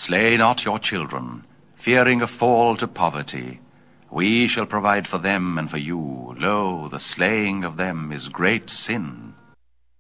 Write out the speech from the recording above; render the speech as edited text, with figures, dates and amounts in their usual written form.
Slay not your children, fearing a fall to poverty. We shall provide for them and for you. Lo, the slaying of them is great sin.